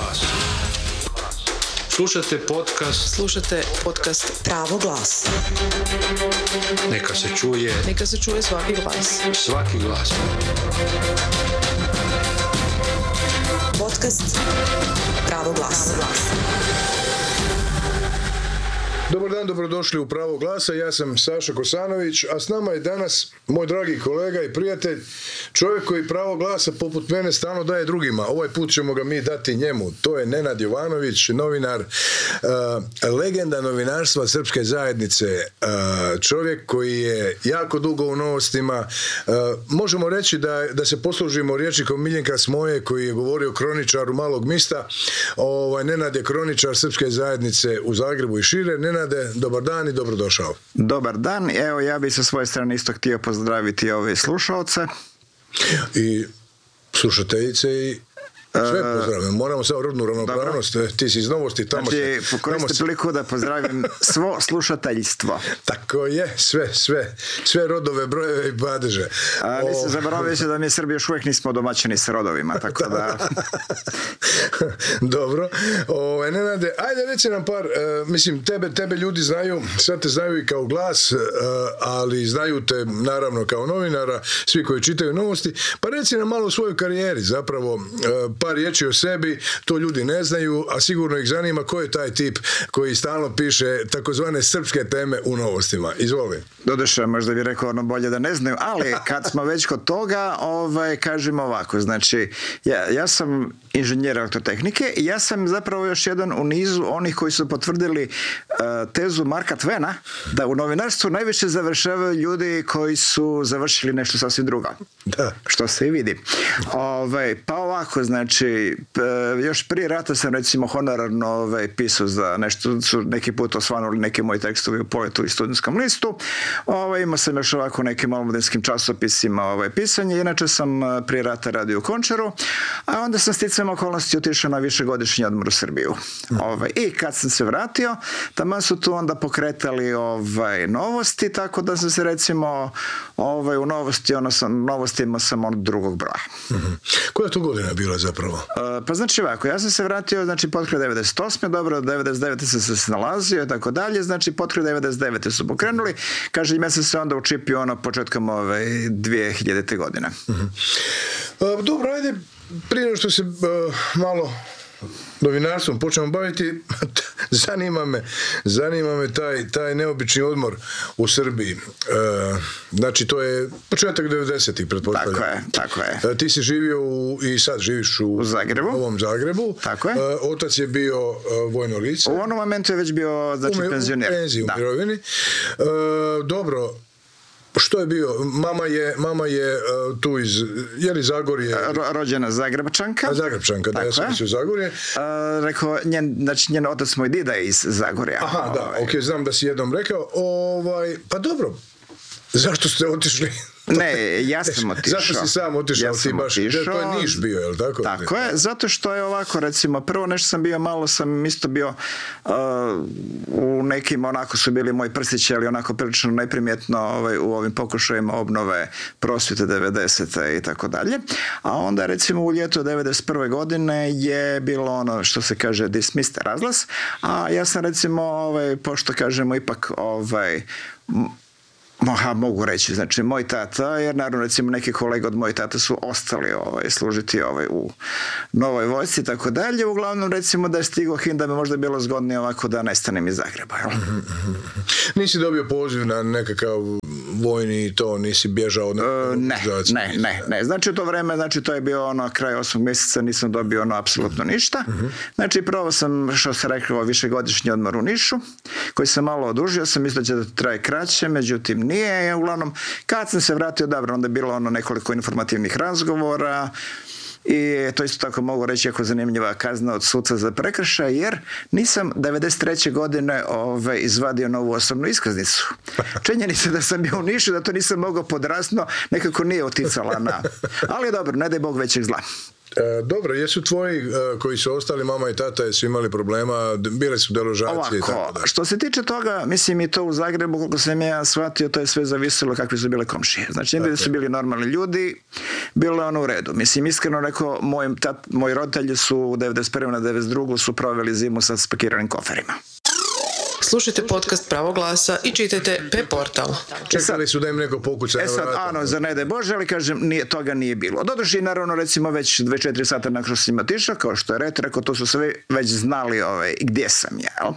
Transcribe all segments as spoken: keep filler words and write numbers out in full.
glas. Slušate podcast. Slušate podcast Pravo glas. Neka se čuje. Neka se čuje svaki glas. Svaki glas. Podcast Pravo glas. Dobar dan, dobrodošli u Pravo glasa, ja sam Saša Kosanović, a s nama je danas moj dragi kolega i prijatelj, čovjek koji pravo glasa poput mene stalno daje drugima. Ovaj put ćemo ga mi dati njemu. To je Nenad Jovanović, novinar, uh, legenda novinarstva Srpske zajednice, uh, čovjek koji je jako dugo u novostima. Uh, možemo reći da, da se poslužimo rječnikom Miljenka Smoje koji je govorio kroničaru Malog mista. Ovaj, Nenad je kroničar Srpske zajednice u Zagrebu i šire. Nenad, dobar dan i dobrodošao. Dobar dan, evo ja bih sa svoje strane isto htio pozdraviti ove slušalce. I slušateljice i sve pozdravljam. Moramo samo rodnu ravnopravnost. Ti si iz Novosti. Tamo znači, pokoristim se... priliku da pozdravim svo slušateljstvo. Tako je, sve, sve. Sve rodove, brojeve i padeže. A vi se zaboravili se da mi Srbi još uvijek nismo domaćini sa rodovima, tako da... Dobro. O, Nenade, ajde reci nam par, uh, mislim, tebe, tebe ljudi znaju, sad te znaju i kao glas, uh, ali znaju te naravno kao novinara, svi koji čitaju novosti, pa reci nam malo o svojoj karijeri, zapravo, uh, par riječi o sebi, to ljudi ne znaju, a sigurno ih zanima ko je taj tip koji stalno piše takozvane srpske teme u novostima. Izvoli. Doduše, možda bih rekao ono bolje da ne znaju, ali kad smo već kod toga, ovaj, kažemo ovako, znači, ja, ja sam inženjer elektrotehnike i ja sam zapravo još jedan u nizu onih koji su potvrdili uh, tezu Marka Twena da u novinarstvu najviše završavaju ljudi koji su završili nešto sasvim drugo. Da. Što se i vidi. Ovaj, pa ovako, znači, p, još prije rata sam recimo honorarno ovaj, pisao za nešto, su neki put osvanuli neki moji tekstovi u Poetu i Studentskom listu. Ovaj, imao sam još ovako nekim omladinskim časopisima ovaj, pisanje. Inače sam prije rata radio u Končaru, a onda sam sticajem okolnosti otišao na višegodišnji odmor u Srbiju. Mm. Ovaj, I kad sam se vratio, tamo su tu onda pokretali ovaj, novosti, tako da sam se recimo ovaj, u novosti, ono sam, novostima sam od drugog broja. Mm-hmm. Koja je to godina bila zapravo? Uh, pa znači ovako, ja sam se vratio, znači potkraj devedeset osme dobro, devedeset devete sam se snalazio i tako dalje, znači potkraj devedeset devete su pokrenuli, kažem, ja sam se onda učipio ono početkom ove dvije hiljadite godine. Mm-hmm. Uh, dobro, ajde, prije nego što se uh, malo novinarstvom počnemo baviti, zanima me, zanima me taj, taj neobični odmor u Srbiji. Uh, znači, to je početak devedesetih, pretpostavljam. Tako je, tako je. Uh, ti si živio u, i sad živiš u, u Zagrebu. Novom Zagrebu. Tako je. Uh, otac je bio uh, vojno lice. U onom momentu je već bio, znači, u, penzioner. U penziji, u mirovini. Uh, dobro, što je bio? Mama je, mama je uh, tu iz, je li Zagorje? Ro, rođena Zagrebčanka. A Zagrebčanka, da, ja sam mislio Zagorje. Uh, rekao, njen, znači njen otac moj dida je iz Zagorja. Aha, da, ovaj. ok, znam da si jednom rekao. Ovaj, pa dobro, zašto ste otišli? Ne, ja sam otišao. Zašto si sam otišao? Ja ti baš, otišao. To je Niš bio, je li tako? Tako je, zato što je ovako, recimo, prvo nešto sam bio, malo sam isto bio uh, u nekim, onako su bili moji prstići, ali onako prilično neprimjetno ovaj, u ovim pokušajima obnove prosvjete devedesete i tako dalje. A onda, recimo, u ljetu devedeset prve godine je bilo ono što se kaže dismissed, razglas, a ja sam, recimo, ovaj, pošto kažemo ipak ovaj, Aha, mogu reći, znači moj tata, jer naravno recimo neki kolege od moj tata su ostali ovaj, služiti ovaj, u Novoj vojsci i tako dalje, uglavnom recimo da je stigao hin da bi možda bilo zgodnije ovako da nestanem iz Zagreba. Jel? Nisi dobio poziv na nekakav vojni i to, nisi bježao od uh, ne, ne, ne, ne, znači u to vreme, znači to je bio ono kraj osmog mjeseca, nisam dobio ono apsolutno ništa, znači prvo sam, što se rekao, višegodišnji odmor u Nišu, koji sam malo odužio, sam mislio da će da traje kraće, međutim nije, uglavnom kad sam se vratio, dobro, onda je bilo ono nekoliko informativnih razgovora i to isto tako mogu reći jako zanimljiva kazna od suca za prekršaj, jer nisam devedeset treće godine ove, izvadio novu osobnu iskaznicu. Činjenica da sam bio u Nišu, da to nisam mogao podrasno, nekako nije oticala na... Ali dobro, ne daj Bog većeg zla. E, dobro, jesu tvoji e, koji su ostali, mama i tata, jesu imali problema, d- bile su deložacije i tako Ovako, da. što se tiče toga, mislim i to u Zagrebu, koliko sam ja shvatio, to je sve zavisilo kakvi su bile komšije. Znači, negdje su bili normalni ljudi, bilo je ono u redu. Mislim, iskreno rekao, moj, tat, moji roditelji su u devedeset prve na devedeset drugu su proveli zimu sa spakiranim koferima. Slušajte podcast Pravo glasa i čitajte P portal. Čekali su da im neko pokuca E na sad, vrata. ano, za ne daj Bože, ali kažem, nije, toga nije bilo. Doduše i naravno, recimo, već dvadeset četiri sata nakon što sam otišao, kao što je ret, rekao, to su sve već znali ovaj, gdje sam ja. Jel?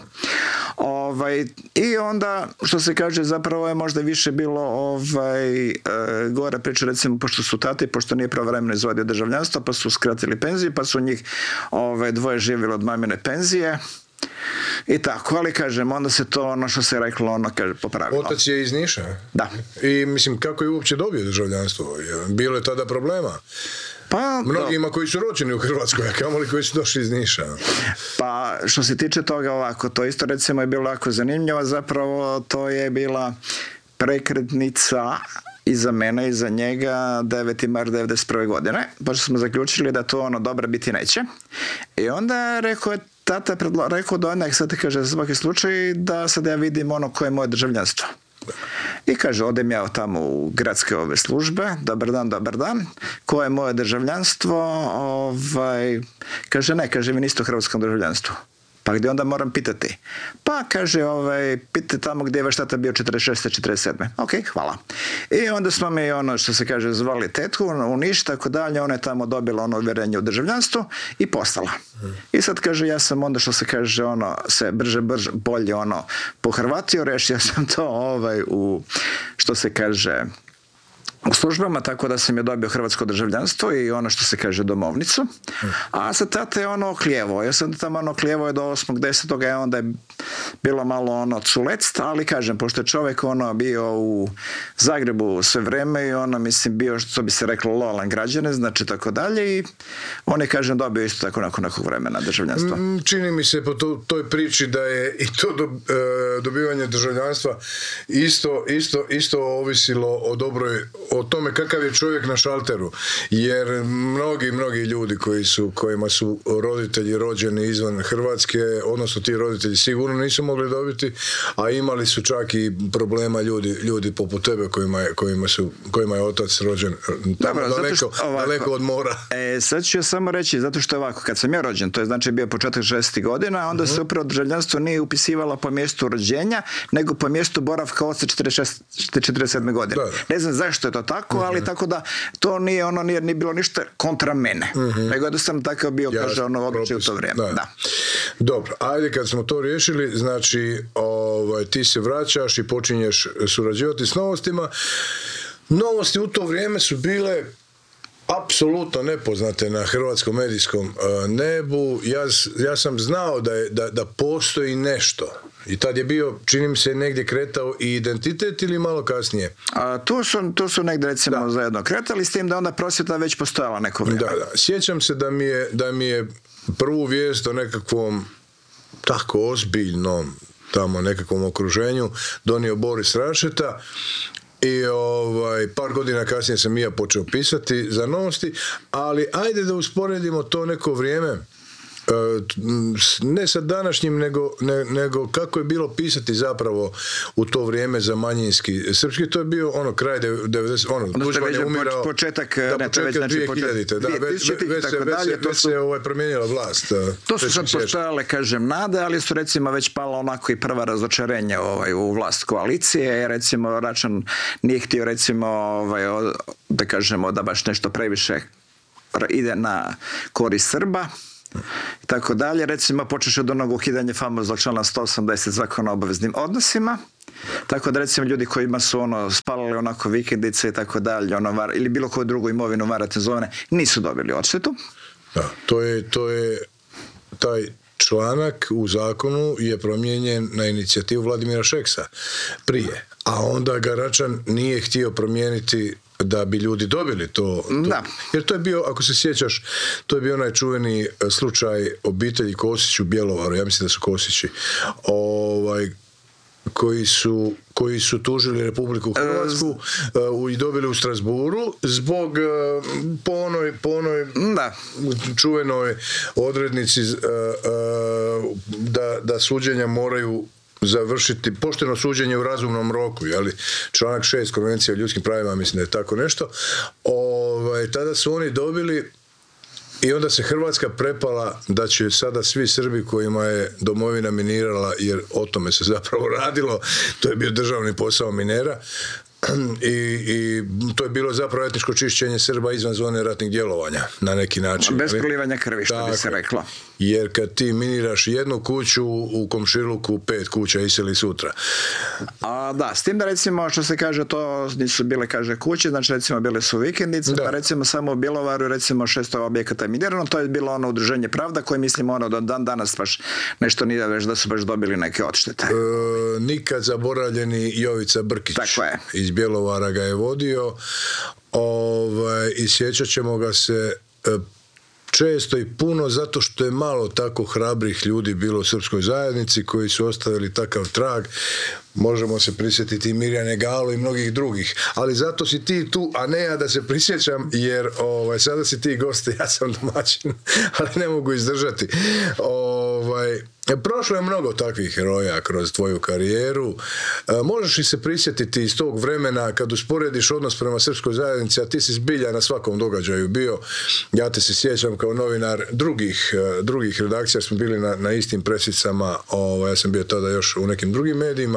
Ovaj, I onda, što se kaže, zapravo je možda više bilo ovaj, e, gore priča, recimo, pošto su tati, pošto nije pravovremeno izvodio državljanstvo, pa su skratili penziju, pa su njih ovaj, dvoje živjeli od mamine penzije. I tako, ali kažem, onda se to ono što se reklo, ono kaže, popravilo. Otac je iz Niša. Da. I mislim, kako je uopće dobio državljanstvo? Bilo je tada problema. Pa, Mnogima koji su rođeni u Hrvatskoj, a kamoli koji su došli iz Niša. Pa što se tiče toga ovako, to isto recimo je bilo jako zanimljivo, zapravo to je bila prekretnica i za mene i za njega deveti mart devedeset prve godine, pošto smo zaključili da to ono dobro biti neće. I onda rekao je tata je predlo- rekao da onak sad ti kaže za svaki slučaj da sad ja vidim ono koje je moje državljanstvo. I kaže, odem ja tamo u gradske ove službe, dobar dan, dobar dan, koje je moje državljanstvo, ovaj, kaže, ne, kaže, vi niste u hrvatskom državljanstvu. Pa gdje onda moram pitati? Pa kaže, ovaj, pitajte tamo gdje je vaš tata bio četrdeset šeste četrdeset sedme Ok, hvala. I onda smo mi ono što se kaže zvali tetku u Niš, tako dalje, ona je tamo dobila ono uvjerenje u državljanstvu i postala. I sad kaže, ja sam onda što se kaže ono se brže, brže, bolje ono pohrvatio, rešio sam to ovaj u što se kaže u službama, tako da sam je dobio hrvatsko državljanstvo i ono što se kaže domovnicu, a sa tata je ono oklijevo. Ja sam tamo ono oklijevo je do osmog desetog a onda je bilo malo ono culect, ali kažem, pošto je čovjek ono bio u Zagrebu sve vreme i ono, mislim, bio, što bi se reklo, lojalan građanin, znači tako dalje i on je, kažem, dobio isto tako nakon nekog vremena državljanstva. Mm, Čini mi se po to, toj priči da je i to do, e, dobivanje državljanstva isto, isto, isto ovisilo o dobroj, o tome kakav je čovjek na šalteru, jer mnogi, mnogi ljudi koji su, kojima su roditelji rođeni izvan Hrvatske, odnosno ti roditelji sigurno nisu mogli dobiti, a imali su čak i problema ljudi, ljudi poput tebe kojima je, kojima su, kojima je otac rođen tamo Dobro, daleko, što, ovako, daleko od mora. E, sad ću ja samo reći, zato što je ovako, kad sam ja rođen, to je znači bio početak šezdesetih godina, onda uh-huh. se upravo državljanstvo nije upisivalo po mjestu rođenja, nego po mjestu boravka oca četrdeset šeste četrdeset sedme godine. Da, da. Ne znam zašto je to tako, uh-huh. ali tako da to nije ono, nije, nije bilo ništa kontra mene. Uh-huh. Nego jednostavno takav bio, ja, kaže, ono običaj u to vrijeme. Da. Da. Dobro, ajde kad smo to riješili, znači ovaj, ti se vraćaš i počinješ surađivati s Novostima. Novosti u to vrijeme su bile apsolutno nepoznate na hrvatskom medijskom uh, nebu. Ja, ja sam znao da, je, da, da postoji nešto. I tad je bio, čini mi se, negdje kretao i identitet ili malo kasnije? A, tu, su, tu su negdje recimo da. zajedno kretali, s tim da onda prosvjeta već postojala neko vrijeme. Da, da. Sjećam se da mi je, da mi je prvu vijest o nekakvom tako ozbiljnom tamo nekakvom okruženju donio Boris Rašeta. I ovaj, par godina kasnije sam i ja počeo pisati za Novosti, ali ajde da usporedimo to neko vrijeme, ne sa današnjim, nego, ne, nego kako je bilo pisati zapravo u to vrijeme za manjinski srpski. To je bio ono kraj devedeset ono, Tuđman je umirao početak, da, ne, početak znači, dvije hiljadite da, već, već se, već se, već se ovaj, promijenila vlast. To su sad postojale, kažem, nade, ali su recimo već pala onako i prva razočarenja ovaj, u vlast koalicije. Recimo Račan nije htio recimo ovaj, da kažemo da baš nešto previše ide na korist Srba i tako dalje. Recimo počeš od onog ukidanja famoznog člana sto osamdeset Zakona o obaveznim odnosima. Tako da recimo ljudi kojima su ono spalali onako vikendice i tako dalje, ono, var, ili bilo koju drugu imovinu varate zone, nisu dobili odštetu. Da, to je, to je taj članak u zakonu je promijenjen na inicijativu Vladimira Šeksa prije, a onda ga Račan nije htio promijeniti da bi ljudi dobili to, to. Da. Jer to je bio, ako se sjećaš, to je bio onaj čuveni slučaj obitelji Kosić u Bjelovaru, ja mislim da su Kosići, ovaj, koji su, koji su tužili Republiku Hrvatsku uh, i dobili u Strasburu zbog uh, po onoj, po onoj da. čuvenoj odrednici uh, uh, da, da suđenja moraju završiti pošteno suđenje u razumnom roku, jeli? Članak šest Konvencije o ljudskim pravima, mislim da je tako nešto. Ovaj, tada su oni dobili i onda se Hrvatska prepala da će sada svi Srbi kojima je domovina minirala, jer o tome se zapravo radilo, to je bio državni posao minera, I, i to je bilo zapravo etničko čišćenje Srba izvan zone ratnih djelovanja na neki način. Bez prolivanja krvi, što bi se reklo. Jer kad ti miniraš jednu kuću, u komšiluku pet kuća iseli sutra. A, da, s tim da recimo što se kaže to nisu bile kaže kuće, znači recimo bile su vikendice, da. Pa recimo samo u Bjelovaru recimo šesto objekata je minirano, to je bilo ono udruženje Pravda koje mislimo ono da dan danas baš nešto nije već da su baš dobili neke odštete. E, nikad zaboravljeni Jovica Brkić. Tako je. Iz Bjelovara ga je vodio, ovaj, i sjećat ćemo ga se e, često i puno zato što je malo tako hrabrih ljudi bilo u srpskoj zajednici koji su ostavili takav trag. Možemo se prisjetiti Mirjane Galo i mnogih drugih, ali zato si ti tu, a ne ja da se prisjećam, jer ovaj, sada si ti gost, ja sam domaćin, ali ne mogu izdržati. Ovaj, prošlo je mnogo takvih heroja kroz tvoju karijeru. E, možeš li se prisjetiti iz tog vremena kad usporediš odnos prema srpskoj zajednici, a ti si zbilja na svakom događaju bio, ja te se sjećam kao novinar drugih, drugih redakcija, smo bili na, na istim presicama, ovaj, ja sam bio tada još u nekim drugim medijima.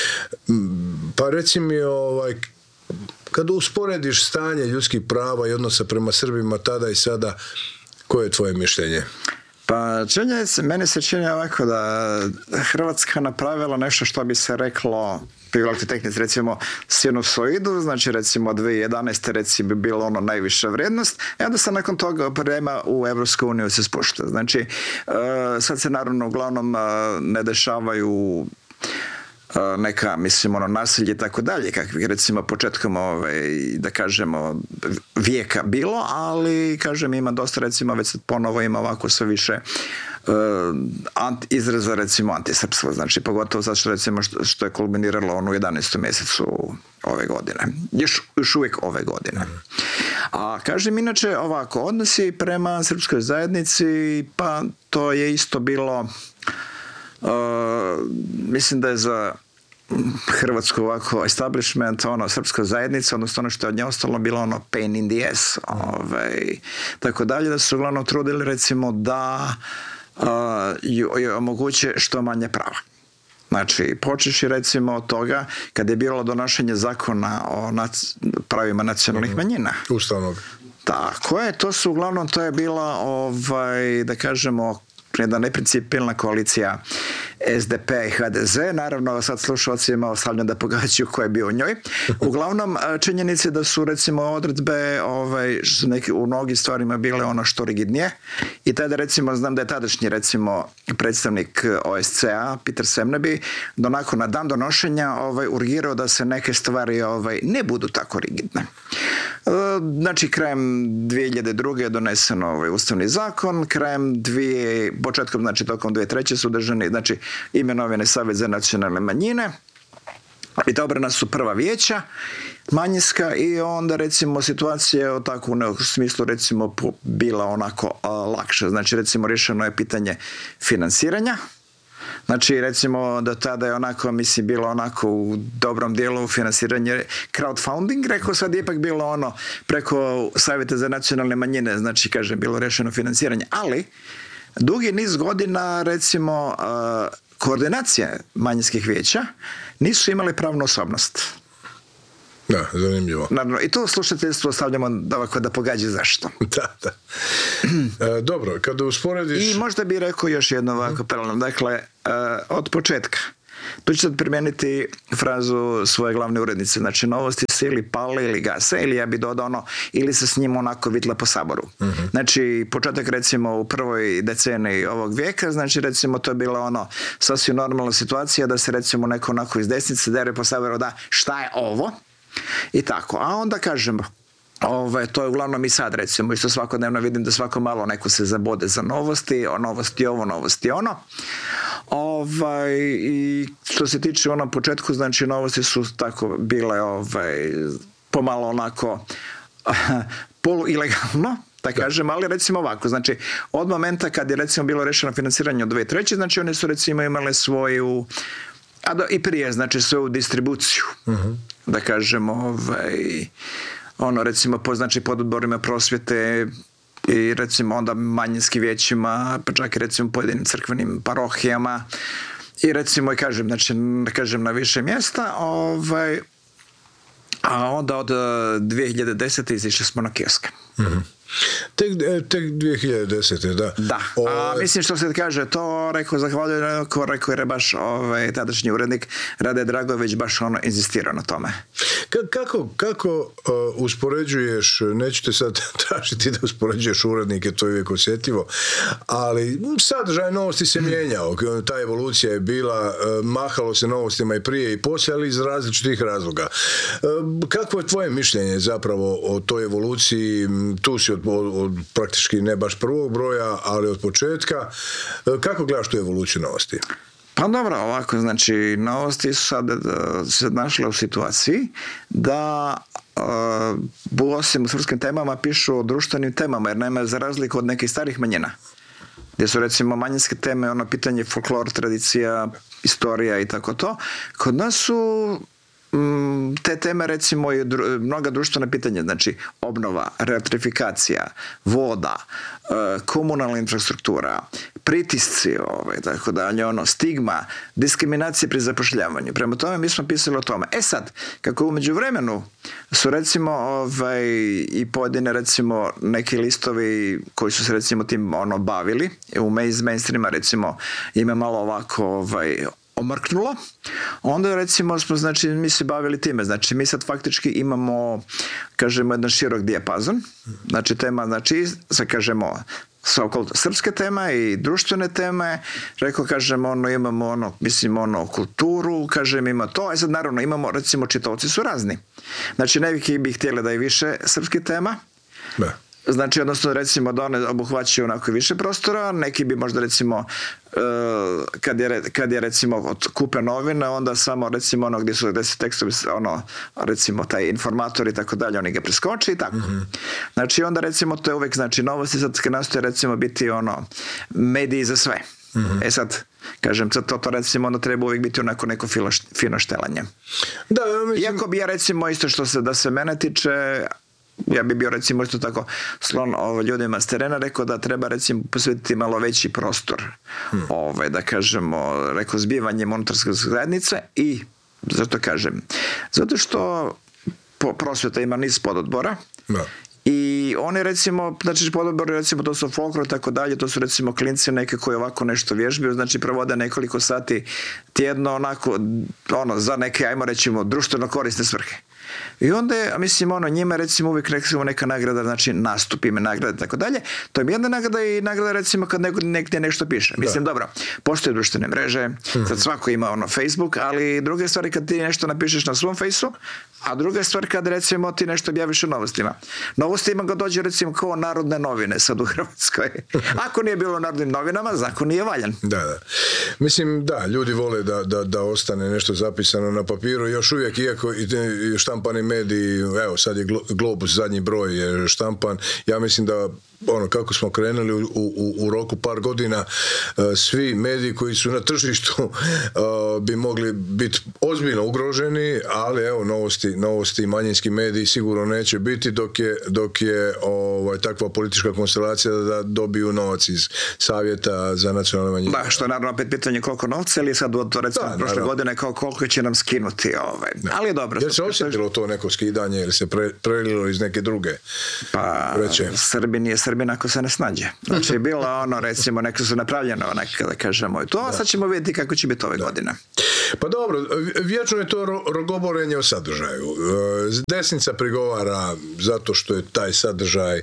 Pa reci mi, ovaj, kad usporediš stanje ljudskih prava i odnosa prema Srbima tada i sada, koje je tvoje mišljenje? Pa činje se, meni se čini ovako da Hrvatska napravila nešto što bi se reklo privaliti tehnici, recimo sinusoidu, znači recimo dvije tisuće jedanaeste recimo bi bilo ono najviša vrijednost, i onda se nakon toga prema u Evropsku uniju se spušta. Znači, uh, sad se naravno uglavnom uh, ne dešavaju neka, mislim, ono, nasilje i tako dalje, kakvih recimo početkom, ovaj, da kažemo, vijeka bilo, ali, kažem, ima dosta, recimo, već sad ponovo ima ovako sve više uh, anti, izraza, recimo, antisrpstva, znači, pogotovo zato što, recimo, što, što je kulminiralo ono u jedanaestom mjesecu ove godine. Još, još uvijek ove godine. A, kažem, inače, ovako, odnosi prema srpskoj zajednici, pa to je isto bilo Uh, mislim da je za Hrvatsku ovako establishment, ono, srpska zajednica, odnosno ono što je od nje ostalo bilo ono pain in the ass, ovaj, tako dalje, da su uglavnom trudili recimo da uh, joj omoguće što manje prava. Znači, počeši recimo od toga kada je bilo donošenje zakona o nac- pravima nacionalnih mm-hmm. manjina. Ustavnog. Tako je, to su uglavnom, to je bila, ovaj, da kažemo, jedna neprincipijelna koalicija S D P i H D Z, naravno sad slušalcima ostavljam da pogađaju ko je bio u njoj. Uglavnom, činjenice da su recimo odredbe ovaj, neki, u mnogim stvarima bile ono što rigidnije, i tada recimo znam da je tadašnji recimo predstavnik O S C A Peter Semneby donako na dan donošenja ovaj, urgirao da se neke stvari ovaj, ne budu tako rigidne. Znači, krajem dvije hiljade druge je donesen ovaj ustavni zakon, krajem dvije, početkom, znači tokom dvije tisuće treće su držani, znači imenovane Savjet za nacionalne manjine, i odabrana su prva vijeća manjinska, i onda recimo situacija je tako u smislu recimo bila onako a, lakša. Znači recimo rješeno je pitanje financiranja. Znači, recimo, do tada je onako, mislim, bilo onako u dobrom dijelu financiranje crowdfunding, rekao, sad je ipak bilo ono preko Savjeta za nacionalne manjine, znači, kažem, bilo rešeno financiranje, ali dugi niz godina, recimo, uh, koordinacije manjinskih vijeća nisu imale pravnu osobnost. Da, zanimljivo. Naravno, i to slušateljstvo stavljamo da ovako da pogađa zašto. Da, da. E, dobro, kada usporediš... I možda bi rekao još jedno ovako paralelno. Dakle, uh, od početka. Tu ću sad primijeniti frazu svoje glavne urednice. Znači, novosti se ili pale ili gase, ili ja bi dodao ono, ili se s njim onako vitla po saboru. Uh-huh. Znači, početak recimo u prvoj deceniji ovog vijeka, znači recimo to je bila ono sasvim normalna situacija da se recimo neko onako iz desnice dere po saboru da šta je ovo? I tako. A onda kažemo, Ove, to je uglavnom i sad recimo, isto svakodnevno vidim da svako malo neko se zabode za novosti, o novosti ovo, novosti ono. Ovaj, i što se tiče onom početku, znači novosti su tako bile ovaj, pomalo onako polu ilegalno, da kažem, ali recimo ovako, znači od momenta kad je recimo bilo rešeno financiranje od dve treće, znači one su recimo imale svoju, a do, i prije, znači svoju distribuciju, uh-huh. da kažemo, ovaj, ono recimo po, znači pod odborima prosvjete i recimo onda manjinskim vijećima, pa čak i recimo pojedinim crkvenim parohijama i recimo i kažem, znači kažem na više mjesta, ovaj, a onda od dvije hiljade desete izišli smo na kioske. Mm-hmm. Tek, tek dvije hiljade desete. Da. Da. O, a, mislim što se kaže, to rekao, zahvaljujem, rekao je baš ovaj, tadašnji urednik Rade Dragović baš ono inzistirao na tome. Ka- kako kako uh, uspoređuješ, neću te sad tražiti da uspoređuješ urednike, to je uvijek osjetljivo, ali sadržaj novosti se mijenjao. Ta evolucija je bila, uh, mahalo se novostima i prije i poslije, ali iz različitih razloga. Uh, kakvo je tvoje mišljenje zapravo o toj evoluciji? Tu si od, od, od praktički ne baš prvog broja, ali od početka. Kako gledaš tu evoluciju novosti? Pa dobro, ovako, znači, novosti su sad se našle u situaciji da uh, osim u srpskim temama pišu o društvenim temama, jer nema za razliku od nekih starih manjina, gdje su recimo manjinske teme, ono pitanje folklor, tradicija, istorija i tako to. Kod nas su te teme recimo i dru, mnoga društvena pitanja, znači obnova, reelektrifikacija, voda, komunalna infrastruktura, pritisci, ovaj, tako dalje, ono, stigma, diskriminacija pri zapošljavanju. Prema tome mi smo pisali o tome. E sad, kako u međuvremenu su recimo ovaj, i pojedine recimo neki listovi koji su se recimo tim ono bavili, u mainstreama recimo ima malo ovako ovaj, omrknulo, onda recimo smo, znači, mi se bavili time, znači mi sad faktički imamo, kažemo, jedan širok dijapazon, znači tema, znači, sad kažemo, so-called srpske teme i društvene teme, rekao, kažemo, ono, imamo ono, mislim, ono, kulturu, kažem, ima to, a sad naravno imamo, recimo, čitaoci su razni. Znači, neki bi htjeli da je više srpskih tema, da. Znači, odnosno, recimo, da one obuhvaćaju onako više prostora, neki bi možda, recimo, kad je, kad je recimo, od kupe novina, onda samo, recimo, ono, gdje su, gdje su tekstovi, ono, recimo, taj informator i tako dalje, oni ga preskoče i tako. Mm-hmm. Znači, onda, recimo, to je uvijek, znači, novosti sad nastoje, recimo, biti, ono, mediji za sve. Mm-hmm. E sad, kažem, sad to, to recimo, ono treba uvijek biti onako neko filo, fino štelanje. Da, mislim... Iako bi ja, recimo, isto što se, da se mene tiče, ja bi bio recimo isto tako slon ovo, ljudima s terena, rekao da treba recimo posvetiti malo veći prostor hmm. ovaj, da kažemo, rekao zbivanje monetarske zajednice i zato kažem, zato što prosvjeta ima niz pododbora no. I oni recimo, znači pododbori recimo to su folklor i tako dalje, to su recimo klinci neke koji ovako nešto vježbaju, znači provode nekoliko sati tjedno onako, ono, za neke, ajmo recimo, društveno korisne svrhe. I onda je, mislim, ono, njima recimo uvijek recimo neka nagrada, znači nastup, ime nagrade i tako dalje, to je jedna nagrada i nagrada recimo kad neko negdje nešto piše. Da. Mislim, dobro, postoje društvene mreže, mm-hmm. sad svako ima ono Facebook, ali druga stvar je kad ti nešto napišeš na svom Fejsu, a druga stvar kad recimo ti nešto objaviš u novostima. Novostima ga dođe recimo kao Narodne novine sad u Hrvatskoj. Ako nije bilo u Narodnim novinama, zakon nije valjan. Da, da. Mislim, da, ljudi vole da, da, da ostane nešto zapisano na papiru, još uvijek, iako i štampani mediji, evo sad je Globus, zadnji broj je štampan, ja mislim da ono, kako smo krenuli u, u, u roku par godina, uh, svi mediji koji su na tržištu uh, bi mogli biti ozbiljno ugroženi, ali evo, novosti, novosti i manjinski mediji sigurno neće biti dok je, dok je ovaj, takva politička konstelacija da dobiju novac iz Savjeta za nacionalne manjine. Da, što je naravno opet pitanje koliko novca, ili sad od to recimo da, prošle godine kao koliko će nam skinuti. Ovaj. Ali je dobro. Jer se osjetilo to neko skidanje ili se pre, prelilo iz neke druge? Pa, Srbi nije Srbina ako se ne snađe. Znači, bilo ono, recimo, neko su napravljeno, nekada kažemo i to, a sad ćemo vidjeti kako će biti ove da. godine. Pa dobro, vječno je to ro- rogoborenje o sadržaju. Desnica prigovara zato što je taj sadržaj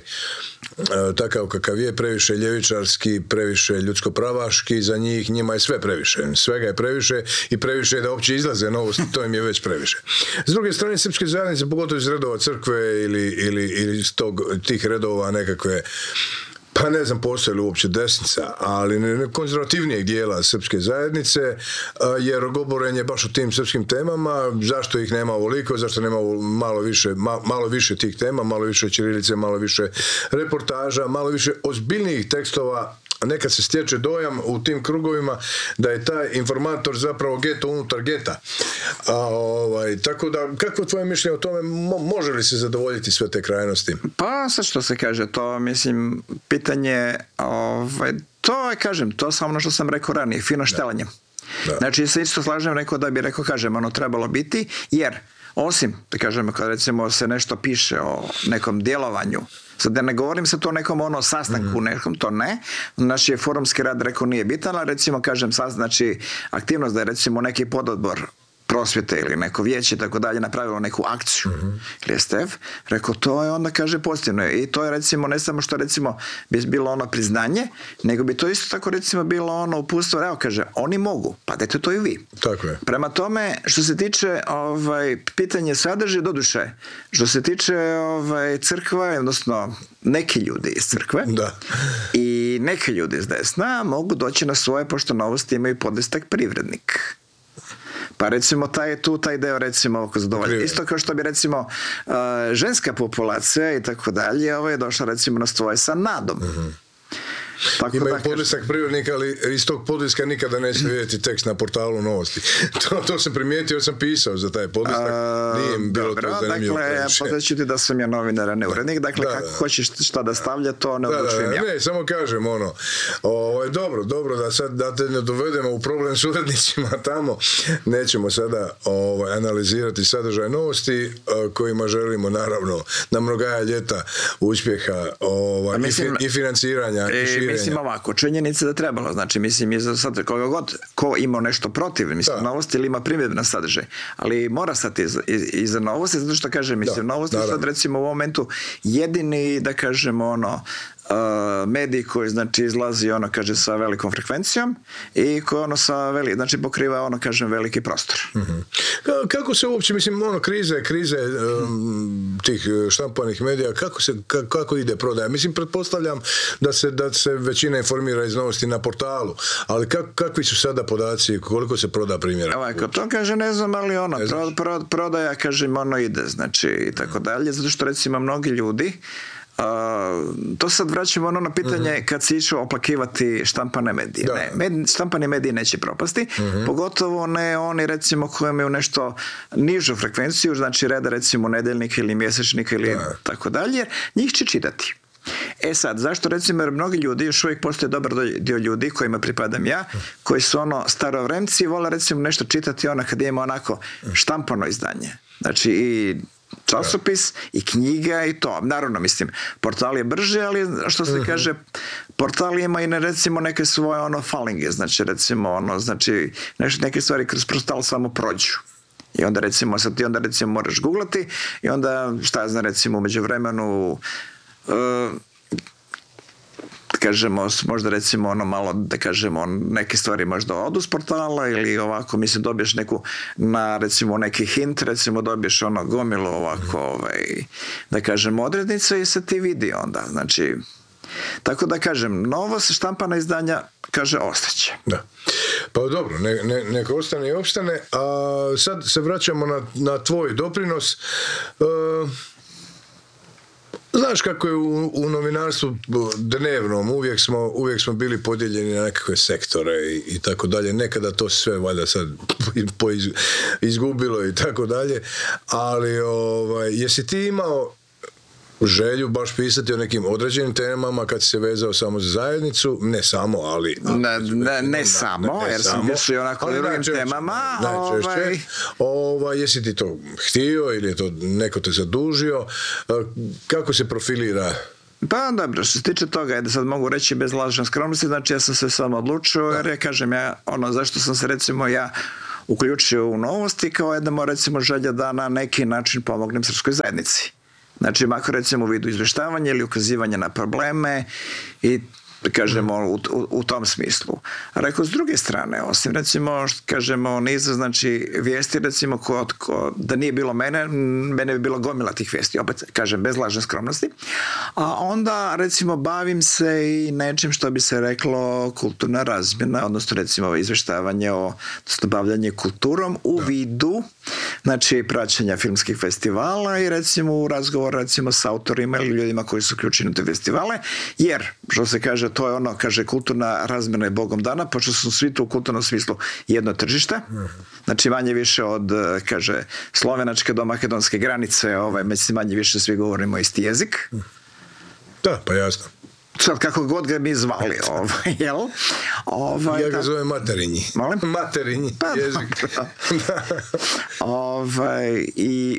takav kakav je, previše ljevičarski, previše ljudsko-pravaški, za njih, njima je sve previše. Svega je previše i previše je da uopće izlaze novosti, to im je već previše. S druge strane, srpske zajednice, pogotovo iz redova crkve ili, ili, ili iz tog, tih redova nekakve pa ne znam postoji li uopće desnica, ali ne konzervativnijeg dijela srpske zajednice, jer govoren je baš o tim srpskim temama, zašto ih nema ovoliko, zašto nema malo više, ma, malo više tih tema, malo više ćirilice, malo više reportaža, malo više ozbiljnijih tekstova. Nekad se stječe dojam u tim krugovima da je taj informator zapravo geto unutar geta. A, ovaj, tako da, kako je tvoje mišljenje o tome, mo, može li se zadovoljiti sve te krajnosti? Pa sad što se kaže, to mislim, pitanje, ovaj, to je, kažem, to samo ono što sam rekao ranije, fino štelanje. Da. Znači, se isto slažem, rekao da bi rekao, kažem, ono trebalo biti, jer osim, da kažemo, kad recimo se nešto piše o nekom djelovanju, sad da ne govorim se to o nekom ono sastanku, mm. nekom, to ne, naš je forumski rad rekao nije bitan, ali recimo kažem sad, znači aktivnost da je recimo neki pododbor prosvjete ili neko vijeće tako dalje napravilo neku akciju mm-hmm. ili S T F, rekao to je onda kaže pozitivno i to je recimo ne samo što recimo bi bilo ono priznanje, nego bi to isto tako recimo bilo ono uputstvo, evo kaže oni mogu, pa dajte to i vi. Tako je. Prema tome što se tiče ovaj, pitanje sadržaja, doduše što se tiče ovaj, crkva, odnosno neki ljudi iz crkve da. I neki ljudi iz desna mogu doći na svoje, pošto Novosti imaju podestak privrednik. Pa recimo taj je tu taj deo recimo oko zadovolja. Isto kao što bi recimo uh, ženska populacija i tako dalje, ovo je došla recimo na svoje sa nadom. Mm-hmm. Tako imaju da, podnesak privrednika, ali iz tog podneska nikada neće vidjeti tekst na portalu Novosti. to, to sam primijetio, sam pisao za taj podnesak. Nije im bilo dobro, to zanimljivo. Dakle, ja podaću ti da sam ja novinar, a ne urednik. Dakle, da, kako da. Hoćeš šta da stavlja, to ne odlučujem ja. Ne, samo kažem ono, o, dobro, dobro, da sad da te ne dovedemo u problem s urednicima tamo. Nećemo sada o, analizirati sadržaj Novosti, o, kojima želimo naravno na mnogaja ljeta uspjeha o, mislim, i, i financiranja e, i širenja. Mislim ovako, činjenica da trebalo, znači mislim je za sad koga god ko ima nešto protiv, mislim da. Novosti ili ima primjedbe na sadržaj, ali mora stati iza, iza Novosti, zato što kažem, mislim, da, Novosti naravno. Sad recimo u ovom momentu jedini, da kažemo ono, Uh, medij koji znači izlazi ono kaže sa velikom frekvencijom i koji ono sa veli, znači pokriva ono kažem veliki prostor. Mm-hmm. Kako se uopće mislim ono krize krize um, tih štampanih medija kako se kako, kako ide prodaja? Mislim pretpostavljam da se da se većina informira iz Novosti na portalu, ali kak, kakvi su sada podaci koliko se proda primjera? Ovako, to kaže ne znam, ali ono pro, pro, prodaja kažem ono ide znači i tako dalje, zato što recimo mnogi ljudi Uh, to sad vraćamo ono na pitanje uh-huh. kad se išao oplakivati štampane medije. Ne, med, štampani mediji neće propasti, uh-huh. pogotovo ne oni recimo koji imaju nešto nižu frekvenciju, znači reda recimo nedeljnika ili mjesečnika ili da. Tako dalje, njih će čitati. E sad, zašto recimo jer mnogi ljudi, još uvijek postoje dobar dio ljudi kojima pripadam ja, koji su ono starovremci i vole recimo nešto čitati ono kad ima onako štampano izdanje. Znači i časopis i knjiga i to. Naravno, mislim, portal je brže, ali što se uh-huh. kaže, portal ima i ne, recimo neke svoje ono falinge, znači recimo ono, znači nešto, neke stvari kroz portal samo prođu. I onda recimo, sad ti onda recimo moraš googlati i onda šta ja znam recimo u međuvremenu uh, kažemo, možda recimo ono malo, da kažemo, neke stvari možda odu s portala ili ovako, mislim, dobiješ neku, na recimo neki hint, recimo dobiješ ono gomilu ovako, ovaj, da kažem, odrednice i se ti vidi onda, znači, tako da kažem, novo se štampana izdanja, kaže, ostaće. Da. Pa dobro, ne, ne, neka ostane i opstane, a sad se vraćamo na, na tvoj doprinos. Uh, Znaš kako je u, u novinarstvu dnevnom, uvijek smo, uvijek smo bili podijeljeni na nekakve sektore i, i tako dalje. Nekada to sve valjda sad po iz, izgubilo i tako dalje. Ali ovaj, jesi ti imao želju baš pisati o nekim određenim temama kad si se vezao samo za zajednicu? Ne samo, ali... Ne, ne, ne samo, ne, ne jer sam bio i onako drugim najčešće, temama. Najčešće. Ovaj... Ovaj, jesi ti to htio ili je to neko te zadužio? Kako se profilira? Pa dobro, što se tiče toga, da sad mogu reći bez lažne skromnosti, znači ja sam se samo odlučio, jer ja kažem ja, ono, zašto sam se recimo ja uključio u Novosti, kao jedna recimo želja da na neki način pomognem srpskoj zajednici. Znači, makar recimo u vidu izvještavanja ili ukazivanja na probleme i kažemo u, u, u tom smislu. A rekao, s druge strane, osim recimo, što kažemo, niza, znači, vijesti, recimo, ko, ko, da nije bilo mene, mene bi bilo gomila tih vijesti, opet, kažem, bez lažne skromnosti. A onda, recimo, bavim se i nečim što bi se reklo kulturna razmjena, odnosno, recimo, izveštavanje o, odnosno, bavljanje kulturom u da. vidu, znači, praćenja filmskih festivala i, recimo, u razgovor, recimo, s autorima ili ljudima koji su uključeni u te festivale, jer, što se kaže, to je ono, kaže, kulturna razmjena je Bogom dana, pošto su svi tu u kulturnom smislu jedno tržište, znači manje više od, kaže, slovenačke do makedonske granice, ovaj, manje više svi govorimo isti jezik. Da, pa jasno. Sad, kako god ga mi zvali, ovaj, jel? Ovaj, ja ga zovem materinji. Molim? Materinji pa, jezik. ovaj, i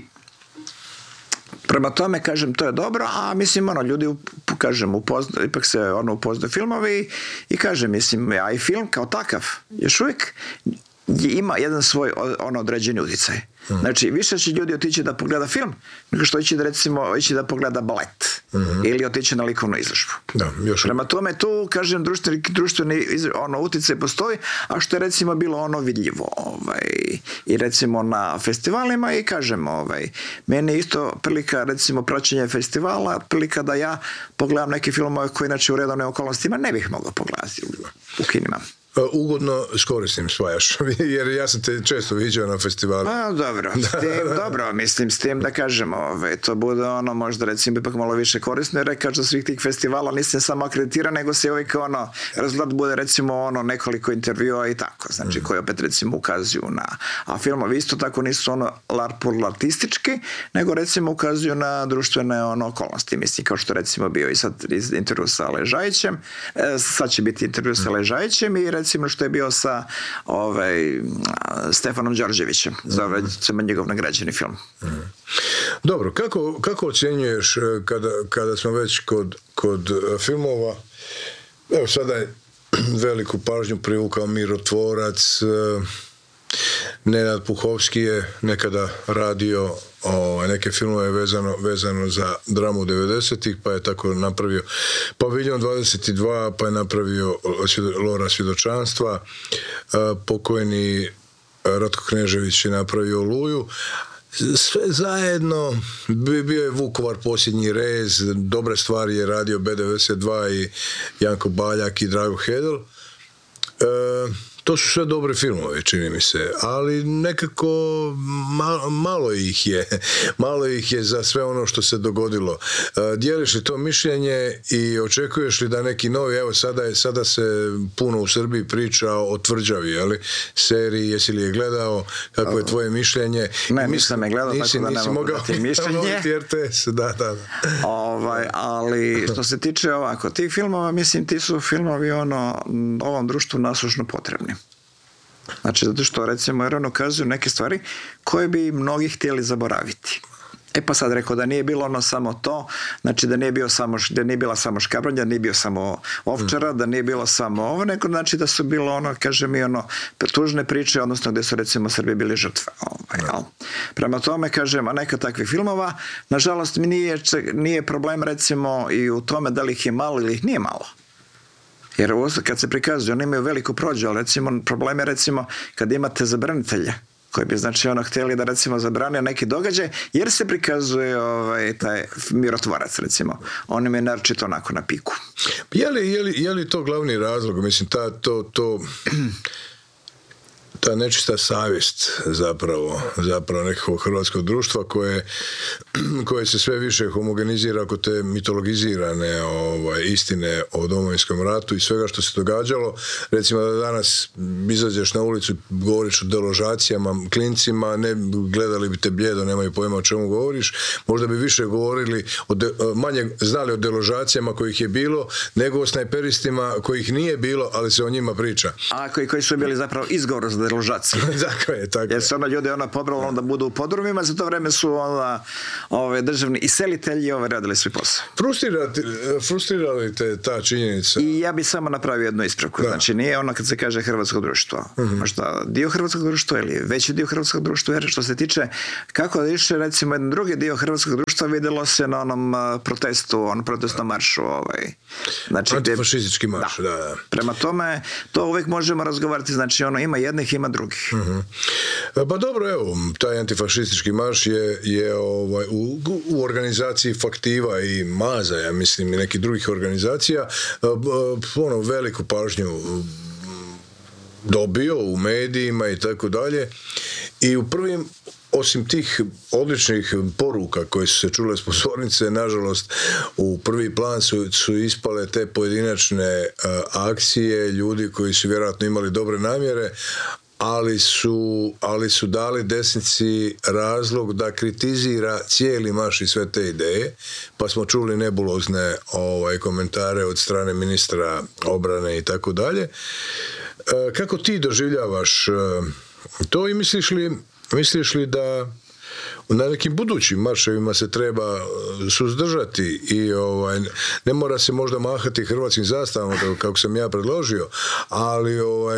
prema tome, kažem, to je dobro, a mislim, ono, ljudi, kažem, upozna, ipak se ono upoznaju filmovi i kažem, mislim, ja i film kao takav, još uvijek ima jedan svoj ono određeni utjecaj. Mm. Znači, više će ljudi otići da pogleda film, nego što ići da, recimo, ići da pogleda balet. Mm-hmm. Ili otići na likovnu izložbu. Da, još prema tome, tu, kažem, društveni, društveni ono, utjecaj postoji, a što je, recimo, bilo ono vidljivo. Ovaj, i, recimo, na festivalima i, kažem, ovaj, meni je isto prilika, recimo, praćenje festivala, prilika da ja pogledam neke filmove koje, inače, u redovnim okolnostima ne bih mogao pogledati u, u kinima. Ugodno s korisnim spajaš, jer ja sam te često viđao na festivalu. A, dobro, s tim, dobro, mislim, s tim da kažemo, ove, to bude ono, možda recimo ipak malo više korisno, jer kažem svih tih festivala nisam samo akreditiran, nego se uvijek ono, rezultat bude recimo ono nekoliko intervjua i tako, znači, mm. koji opet recimo ukazuju na, a filmovi isto tako nisu ono larpurlartistički, nego recimo ukazuju na društvene ono okolnosti, mislim, kao što recimo bio i sad intervju sa Ležajićem, e, sad će biti intervju sa Ležajićem i recimo što je bio sa ovaj, Stefanom Đorđevićem, mm-hmm. za ovaj njegov nagrađeni film. Mm-hmm. Dobro, kako, kako ocjenjuješ kada, kada smo već kod, kod filmova, evo sada je veliku pažnju privukao Mirotvorac, Nenad Puhovski je nekada radio o, neke filmove vezano, vezano za dramu devedesetih, pa je tako napravio Paviljon dvadeset dva, pa je napravio Lora svjedočanstva, pokojni Ratko Knežević je napravio Oluju. Sve zajedno, bio je Vukovar posljednji rez, dobre stvari je radio B devedeset dva i Janko Baljak i Drago Hedel. E, To su sve dobre filmove, čini mi se, ali nekako malo, malo ih je, malo ih je za sve ono što se dogodilo. Dijeliš li to mišljenje i očekuješ li da neki novi, evo sada, je, sada se puno u Srbiji priča o Tvrđavi, jeli, seriji, jesi li je gledao, kako je tvoje mišljenje? Ne, nisam je gledao, nisi, tako da ne mogu dati mišljenje. R T S, da, da, da. Ovaj, ali što se tiče ovako, tih filmova, mislim, ti su filmovi ono, ovom društvu nasušno potrebni. Znači, zato što, recimo, jer on ukazuju neke stvari koje bi mnogi htjeli zaboraviti. E pa sad rekao da nije bilo ono samo to, znači da nije, bio samo, da nije bila samo Škabrnja, da nije bio samo Ovčara, da nije bilo samo ovo, nego znači da su bilo ono, kaže mi, ono, tužne priče, odnosno gdje su, recimo, Srbi bili žrtve. Ovaj, jel? Prema tome, kažem, a neka takvih filmova, nažalost, mi nije, nije problem, recimo, i u tome da li ih je malo ili ih nije malo. Jer kad se prikazuju, oni imaju veliku prođu, ali recimo, problem je recimo kad imate zabranitelje, koji bi znači ono htjeli da recimo zabrane neki događaj, jer se prikazuje ovaj, taj Mirotvorac, recimo. On im je naročito onako na piku. Je li, je li, je li to glavni razlog? Mislim, ta, to, to, ta nečista savjest zapravo, zapravo nekakvog hrvatskog društva koje, koje se sve više homogenizira oko te mitologizirane ovaj, istine o Domovinskom ratu i svega što se događalo. Recimo da danas izađeš na ulicu i govoriš o deložacijama, klincima, ne gledali bi te bljedo, nemaju pojma o čemu govoriš, možda bi više govorili, o de, manje znali o deložacijama kojih je bilo, nego o snajperistima kojih nije bilo, ali se o njima priča. A koji, koji su bili zapravo izgovor za deložacije. Tako je, tako je. Jer se ono ljudi ono pobralo da budu u podrumima, za to vreme su onda ove, državni iselitelji ove, radili svoj posao. Frustrira li te ta činjenica? I ja bih samo napravio jednu ispravku. Da. Znači nije ono kad se kaže hrvatsko društvo. Uh-huh. Možda dio hrvatskog društva ili veći dio hrvatskog društva, jer što se tiče kako da išle recimo jedan drugi dio hrvatskog društva vidjelo se na onom uh, protestu, onom protestnom maršu. Ovaj. Znači, antifašistički marš, da. da, da. Prema tome, to uvijek možemo razgovarati, znači ono ima jednih, ima drugih. Uh-huh. Pa dobro, evo, taj antifašistički marš je, je ovaj, u, u organizaciji Faktiva i Maza, ja mislim, i nekih drugih organizacija, ono, veliku pažnju dobio u medijima i tako dalje. I u prvim, osim tih odličnih poruka koje su se čule s pozornice, nažalost, u prvi plan su, su ispale te pojedinačne uh, akcije ljudi koji su vjerojatno imali dobre namjere, ali su, ali su dali desnici razlog da kritizira cijeli marš i sve te ideje, pa smo čuli nebulozne ovaj, komentare od strane ministra obrane i tako dalje. Kako ti doživljavaš to i misliš li, misliš li da na nekim budućim marševima se treba suzdržati i ovaj, ne mora se možda mahati hrvatskim zastavama kako sam ja predložio, ali ovaj,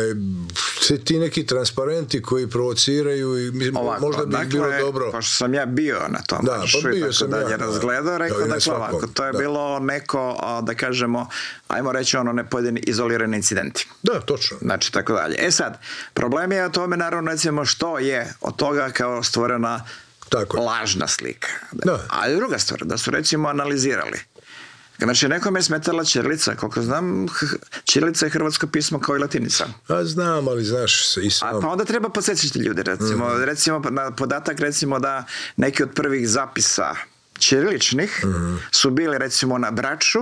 ti neki transparenti koji provociraju i ovako, možda bi dakle, bilo dobro. Pošto sam ja bio na tom da, maršu pa bio i tako sam dalje ja, razgledao, rekao da, dakle ovako, to je da. bilo neko, da kažemo, ajmo reći ono ne pojedini izolirani incidenti. Da, točno. Znači, tako dalje. E sad, problem je o tome, naravno, recimo, što je od toga kao stvorena tako lažna slika. Da. A druga stvar, da su recimo analizirali. Znači, nekome je smetala ćirilica, koliko znam, ćirilica je hrvatsko pismo kao i latinica. A znam, ali znaš i sam. A pa onda treba podsjećati ljude, recimo, mm-hmm. recimo na podatak, recimo da neki od prvih zapisa ćiriličnih mm-hmm. su bili recimo na Braču,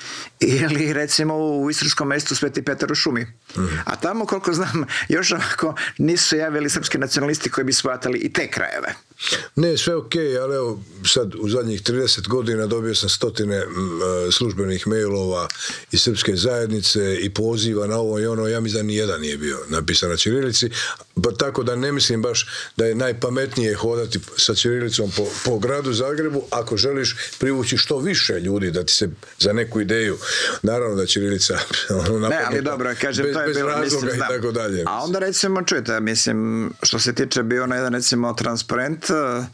ili recimo u istarskom mjestu Sveti Petar u šumi. Mm-hmm. A tamo, koliko znam, još ovako nisu javili srpski nacionalisti koji bi shvatali i te krajeve. Ne, sve ok, ali evo sad u zadnjih trideset godina dobio sam stotine m, službenih mailova iz srpske zajednice i poziva na ovo i ono, ja mislim da nijedan nije bio napisan na ćirilici, pa tako da ne mislim baš da je najpametnije hodati sa ćirilicom po, po gradu Zagrebu ako želiš privući što više ljudi da ti se za neku ideju, naravno da ćirilica ono, ne, ali dobro, kažem, bez, to je bez bilo, razloga mislim, i tako dalje. A onda recimo, čujete, mislim, što se tiče bio na jedan recimo transparent,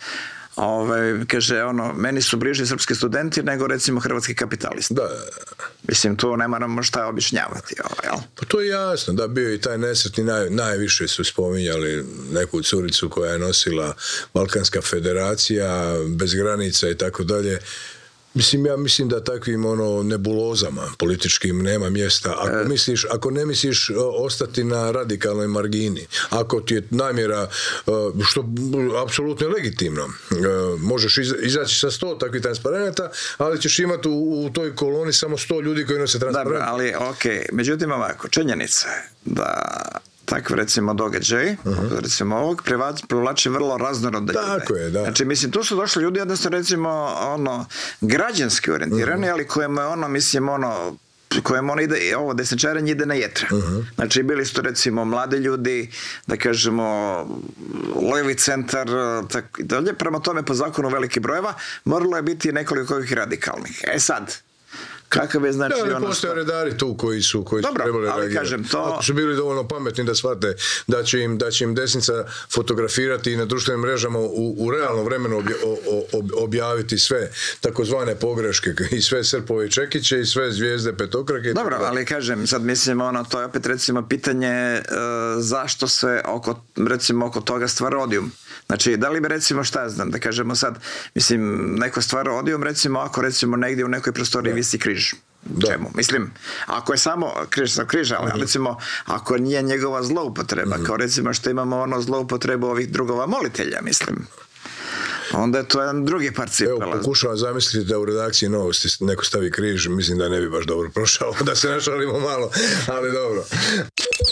Ove, kaže ono, meni su bliži srpski studenti nego recimo hrvatski kapitalisti. Da. Mislim, tu ne moramo šta objašnjavati. Ovo, jel? Pa to je jasno, da bio i taj nesretni, naj, najviše su spominjali neku curicu koja je nosila Balkanska federacija, bez granica i tako dalje. Mislim, ja mislim da takvim ono nebulozama političkim nema mjesta. Ako, e... misliš, ako ne misliš ostati na radikalnoj margini, ako ti je namjera, što apsolutno je legitimno, možeš izaći sa sto takvih transparenata, ali ćeš imati u, u toj koloni samo sto ljudi koji nose transparent. Dobro, ali ok, međutim ovako, činjenica je da takve recimo događaj, uh-huh. recimo ovog privlači vrlo raznorodne ljude. Tako je, da. Znači, mislim, tu su došli ljudi jednostavno recimo ono građanski orijentirani, uh-huh. ali kojima je ono, mislim, ono kojem ono ide, ovo desničarenje ide na jetra. Uh-huh. Znači, bili su to recimo mladi ljudi, da kažemo levi centar, tako i dalje. Prema tome, po zakonu veliki brojeva, moralo je biti nekoliko ovih radikalnih. E sad, kakav je znači da, ali postoje redari tu koji su, koji Dobro, su trebali reagirati. Kažem, to... Ako su bili dovoljno pametni da shvate da će im, da će im desnica fotografirati i na društvenim mrežama u, u realnom vremenu obja, ob, objaviti sve takozvane pogreške i sve Srpove i Čekiće i sve zvijezde petokrake. Dobro, ali kažem, sad mislim, ono, to je opet recimo pitanje uh, zašto se oko, recimo, oko toga stvara odijum. Znači, da li bi recimo, šta znam, da kažemo sad, mislim, neko stvara odijum, recimo, ako recimo negdje u nekoj prostoriji visi križ. Da. Čemu? Mislim, ako je samo križ sa križa, ali recimo, ako nije njegova zloupotreba, mm-hmm. kao recimo što imamo ono zloupotrebu ovih drugova molitelja, mislim, onda je to jedan drugi par cipela. Evo, pokušavam zamisliti da u redakciji Novosti neko stavi križ, mislim da ne bi baš dobro prošao, da se našalimo malo, ali dobro.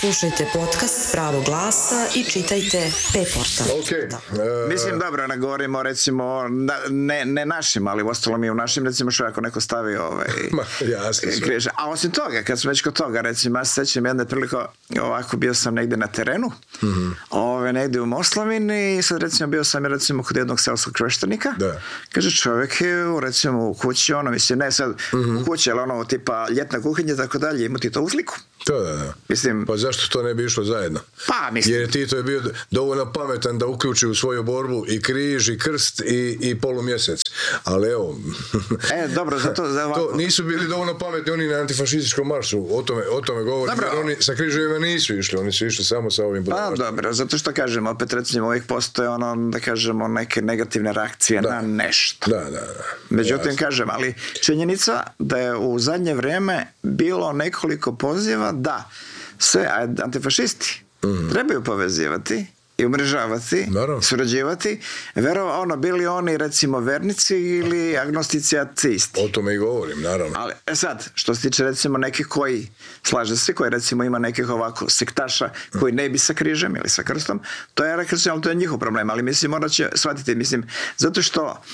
Slušajte podcast Pravog glasa i čitajte P-portal. Ok. Uh, Mislim, dobro, ne govorimo recimo, na, ne, ne našim, ali u ostalom i u našim, recimo što ako neko stavi ovaj, Ma, jasno sve. križ. A osim toga, kad smo već kod toga, recimo, ja se sećam jedne priliko, ovako bio sam negdje na terenu, mm-hmm. ove, negdje u Moslavini i sad recimo bio sam recimo kod jednog seoskog sveštenika. Da. Kaže, čovjek je u, recimo u kući, ono, mislim, ne sad mm-hmm. u kući, ali ono, tipa ljetna kuhinja i tako dalje, ima ti to u sliku. To da, da. Mislim, Pa zašto to ne bi išlo zajedno? Pa, mislim. Jer Tito je bio dovoljno pametan da uključi u svoju borbu i križ, i krst, i, i polumjesec. Ali evo... E, dobro, zato... Za ovako... to nisu bili dovoljno pametni oni na antifašističkom maršu. O tome, o tome govorim. Jer oni sa križevima nisu išli. Oni su išli samo sa ovim budalaštima. Pa, dobro, zato što kažem, opet recimo uvijek postoje ono, da kažemo, neke negativne reakcije da. na nešto. Da, da, da. Međutim, Jasno. kažem, ali činjenica da je u zadnje vrijeme bilo nekoliko poziva da se antifašisti mm. trebaju povezivati i umrežavati, Naravno. surađivati, vero, ono, bili oni recimo vernici ili agnostici ateisti. O tome i govorim, naravno. Ali, e sad, što se tiče recimo nekih koji, slaže se, koji recimo ima nekih ovako sektaša koji ne bi sa križem ili sa krstom, to je, recimo, to je njihov problem, ali mislim, morat će shvatiti, mislim, zato što uh,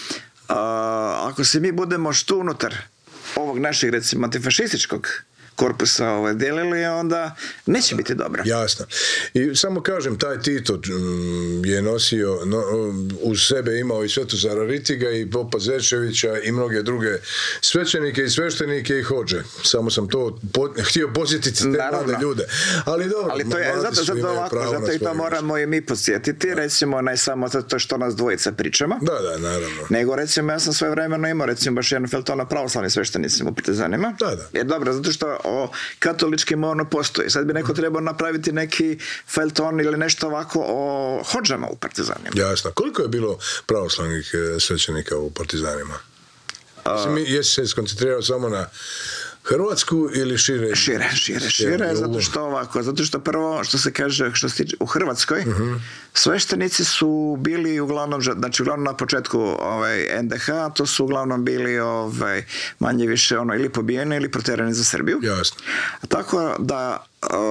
ako se mi budemo što unutar ovog našeg, recimo, antifašističkog korpusa ovaj, delili, onda neće biti dobro. Jasno. I samo kažem, taj Tito mm, je nosio no, uz sebe imao i Svetozara Ritiga i Popa Zečevića i mnoge druge svećenike i sveštenike i hođe. Samo sam to po, htio posjetiti te mlade ljude. Ali dobro, ali to je zato, zato ovako, zato i to moramo i mi podsjetiti, da. Recimo ne samo to što nas dvojica pričamo. Da, da, naravno. Nego recimo ja sam svoje vremeno imao recimo baš jedan feltona pravoslavnim sveštenicima u Partizanima. Da, da. Jer dobro, zato što o katoličkim ono postoji. Sad bi neko trebao napraviti neki felton ili nešto ovako o hođama u Partizanima. Jasno. Koliko je bilo pravoslavnih svećenika u Partizanima? Uh, mi, jesi se skoncentrirao samo na Hrvatsku ili šire? Šire, šire, šire, zato što ovako, zato što prvo, što se kaže, što se tiče u Hrvatskoj, uh-huh. sveštenici su bili uglavnom, znači uglavnom na početku ovaj, en de ha, to su uglavnom bili ovaj, manje više ono, ili pobijeni ili proterani za Srbiju. Jasno. Tako da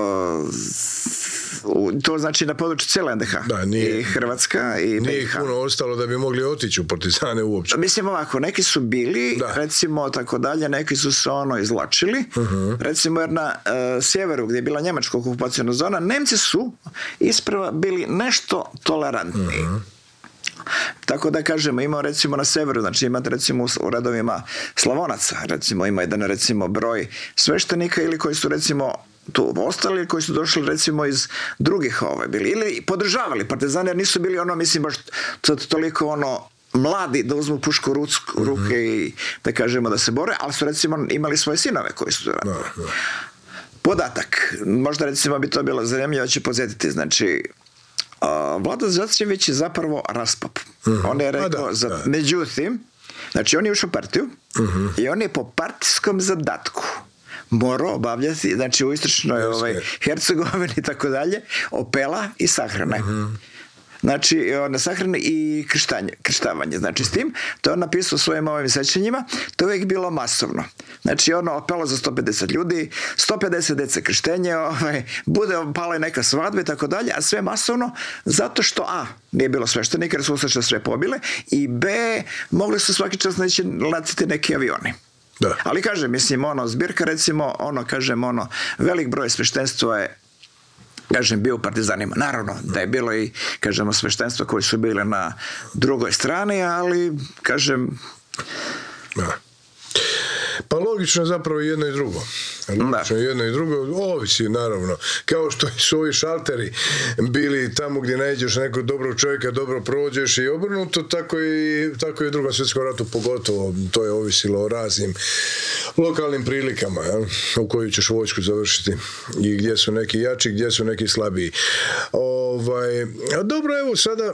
Uh, to znači na području cijele en de ha. Da, nije, i Hrvatska i nije ih puno ostalo da bi mogli otići u partizane uopće. Mislim ovako, neki su bili, da. recimo tako dalje, neki su se ono izlačili. Uh-huh. Recimo jer na uh, sjeveru gdje je bila njemačka okupacijona zona, Nemci su isprva bili nešto tolerantniji. Uh-huh. Tako da kažemo, ima recimo na severu, znači imate recimo u redovima Slavonaca, recimo ima jedan recimo broj sveštenika ili koji su recimo tu ostali, koji su došli recimo iz drugih ovaj, bili, ili podržavali partizane, jer nisu bili ono, mislim, baš toliko ono mladi da uzmu pušku u ruke mm-hmm. i da kažemo da se bore, ali su recimo imali svoje sinove koji su radili. No, no. Podatak, možda recimo bi to bilo zanimljivo, ću podsjetiti, znači uh, Vlado Zečević je zapravo raspap. Mm-hmm. On je rekao, da, za, da. međutim, znači on je ušao u partiju mm-hmm. i on je po partijskom zadatku morao obavljati, znači u istočnoj ovaj, Hercegovini i tako dalje, opela i sahrane. Uh-huh. Znači, na sahrane i krštanje, krštavanje. Znači, s tim, to je on napisao u svojim ovim sećanjima, to je uvijek bilo masovno. Znači, ono opelo za sto pedeset ljudi, sto pedeset dece krštenje, ovaj, bude opala i neka svadba i tako dalje, a sve masovno, zato što, a, nije bilo sveštenika, jer su ustaše sve pobile, i b, mogli su svaki čas neći letiti neki avioni. Da. Ali kažem, mislim, ono, zbirka recimo, ono, kažem, ono, velik broj sveštenstva je, kažem, bio u partizanima. Naravno, da je bilo i, kažemo, sveštenstva koji su bile na drugoj strani, ali, kažem... Da. Pa logično je zapravo jedno i drugo. Logično je jedno i drugo, ovisi naravno. Kao što su ovi šalteri bili tamo gdje nađeš nekog dobrog čovjeka, dobro prođeš i obrnuto, tako i, tako i u drugom svjetskom ratu pogotovo. To je ovisilo o raznim lokalnim prilikama, ja, u koju ćeš vojsku završiti i gdje su neki jači, gdje su neki slabiji. Ovaj, a dobro, evo sada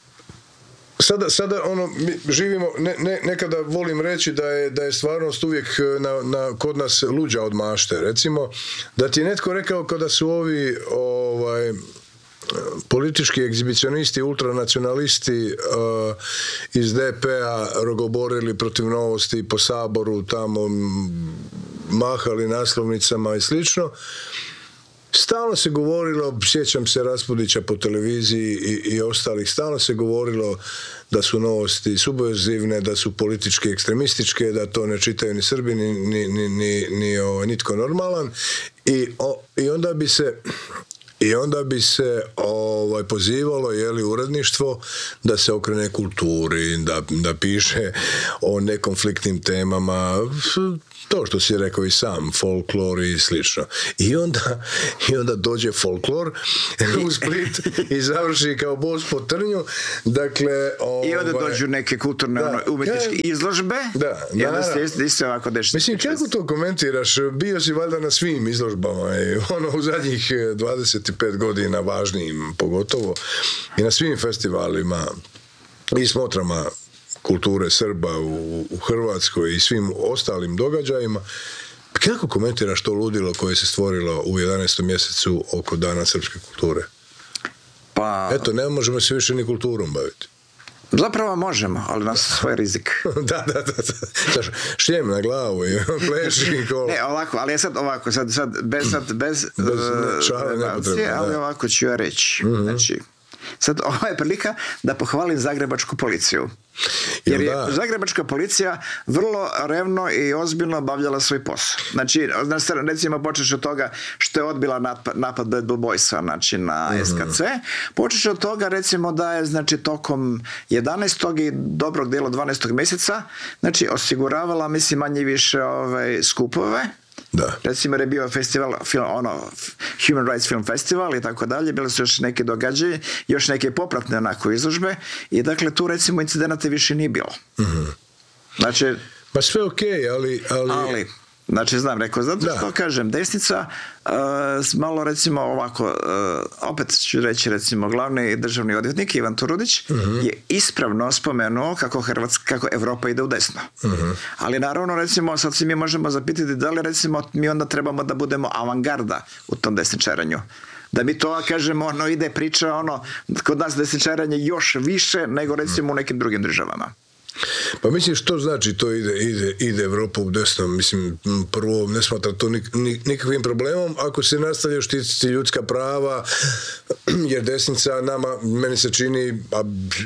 Sada, sada ono, mi živimo, ne, ne, nekada volim reći da je, da je stvarnost uvijek na, na, kod nas luđa od mašte. Recimo, da ti je netko rekao kada su ovi ovaj, politički egzibicionisti, ultranacionalisti uh, iz de pe-a rogoborili protiv Novosti po Saboru, tamo mahali naslovnicama i slično. Stalno se govorilo, sjećam se Raspudića po televiziji i, i ostalih, stalno se govorilo da su novosti subverzivne, da su politički ekstremističke, da to ne čitaju ni Srbi, ni, ni, ni, ni, ni o, nitko normalan. I, o, i onda bi se... I onda bi se ovaj, pozivalo jeli, uredništvo da se okrene kulturi, da, da piše o nekonfliktnim temama, to što si rekao i sam, folklor i slično. I onda, i onda dođe folklor u Split i završi kao Bos po trnju. Dakle, ovaj, i onda dođu neke kulturne da, ono, umjetničke izložbe. Da, i onda se isto ovako dešava. Mislim, kako to komentiraš? Bio si valjda na svim izložbama i ono u zadnjih dvadeset pet godina važnijim pogotovo i na svim festivalima i smotrama kulture Srba u, u Hrvatskoj i svim ostalim događajima. Kako komentiraš to ludilo koje se stvorilo u jedanaestom mjesecu oko Dana srpske kulture? Pa... Eto, ne možemo se više ni kulturom baviti. Zapravo možemo, ali nas svoj rizik. da, da, da. da. Šljem na glavu i pleši kola. Ne, ovako, ali je sad ovako, sad, sad bez, sad, bez, bez uh, čara nepotrebno, ali da. ovako ću ja reći. Mm-hmm. Znači, sad ovo je prilika da pohvalim zagrebačku policiju. Jer je da. zagrebačka policija vrlo revno i ozbiljno obavljala svoj posao. Znači, recimo počeš od toga što je odbila napad, napad Bad Blue Boysa, znači na mm-hmm. S K C, počeš od toga recimo da je znači tokom jedanaestog i dobrog dijela dvanaestog mjeseca znači osiguravala mislim manje više ovaj, skupove. Da. Recimo je bio festival, film, ono, Human Rights Film Festival i tako dalje, bile su još neke događaje, još neke popratne onako izložbe i dakle tu recimo incidenata više nije bilo. Mm-hmm. Znači... Pa sve okej, okay, ali, ali... ali... Znači, znam, rekao, zato što da. kažem, desnica, uh, malo recimo ovako, uh, opet ću reći recimo, glavni državni odvjetnik Ivan Turudić uh-huh. je ispravno spomenuo kako Hrvatska, kako Evropa ide u desno. Uh-huh. Ali naravno, recimo, sad si mi možemo zapitati da li recimo mi onda trebamo da budemo avangarda u tom desničaranju. Da mi to, kažemo, ono, ide priča, ono, kod nas desničaranje još više nego recimo u nekim drugim državama. Pa mislim što znači to ide, ide, ide Evropa u desno, mislim prvo ne smatra to nik, nik, nikakvim problemom ako se nastavlja štititi ljudska prava jer desnica nama, meni se čini, a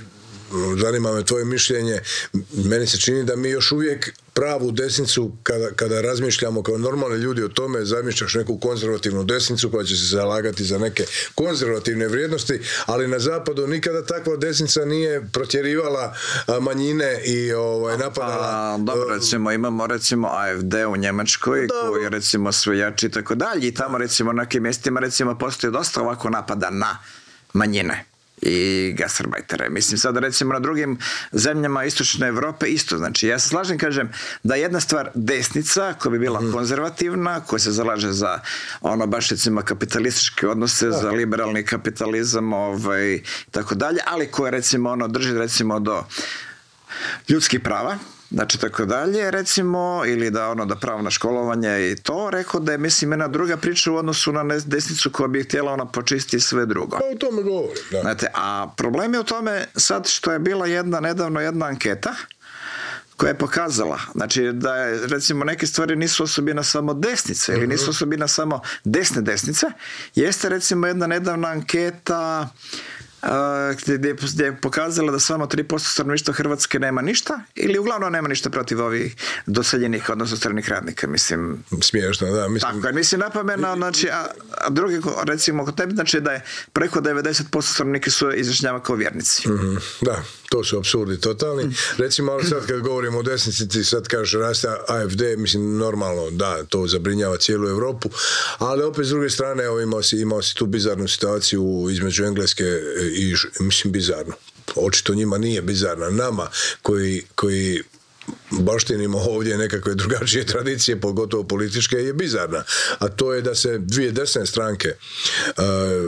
zanima me tvoje mišljenje, meni se čini da mi još uvijek pravu desnicu, kada, kada razmišljamo kao normalni ljudi o tome, zamišljaš neku konzervativnu desnicu koja će se zalagati za neke konzervativne vrijednosti, ali na zapadu nikada takva desnica nije protjerivala manjine i ovaj, napadala... Pa, dobro, recimo, imamo recimo A F D u Njemačkoj, dobro. Koji recimo sve jači i tako dalje, i tamo recimo na nekim mjestima recimo postoji dosta ovako napada na manjine i gastarbajtere. Mislim sad recimo na drugim zemljama istočne Evrope isto. Znači ja se slažem, kažem, da jedna stvar desnica koja bi bila mm. konzervativna, koja se zalaže za ono baš recimo kapitalističke odnose, da. Za liberalni kapitalizam ovaj, i tako dalje, ali koja recimo ono drži recimo do ljudskih prava, znači tako dalje, recimo, ili da ono da pravo na školovanje i to, rekao da je, mislim, jedna druga priča u odnosu na desnicu koja bi htjela ona počistiti sve drugo. Pa o tome govorim, da. Znate, a problem je u tome sad što je bila jedna, nedavno jedna anketa koja je pokazala, znači da je, recimo, neke stvari nisu osobina samo desnice, ili nisu osobina samo desne desnice, jeste recimo jedna nedavna anketa Uh, gdje, gdje je pokazala da samo tri posto stanovništva Hrvatske nema ništa ili uglavnom nema ništa protiv ovih doseljenih, odnosno stranih radnika, mislim. Smiješno, da. Mislim... Tako, mislim napomena, znači, a, a drugi, recimo, kod tebi, znači da je preko devedeset posto stanovnika su izjašnjava kao vjernici. Mm-hmm. Da, to su apsurdi totalni. Mm. Recimo, ali sad kad govorimo o desnici, ti sad kažeš raste A F D, mislim, normalno, da, to zabrinjava cijelu Europu, ali opet s druge strane, evo, imao si, imao si tu bizarnu situaciju između Engleske i, mislim, bizarno. Očito njima nije bizarna. Nama koji, koji baštinimo ovdje nekakve drugačije tradicije, pogotovo političke, je bizarna. A to je da se dvije desne stranke uh,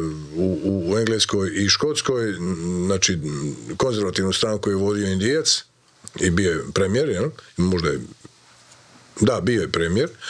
u, u Engleskoj i Škotskoj, znači konzervativnu stranku je vodio Indijac i bio je premijer, jel? Možda je Da, bio je premijer.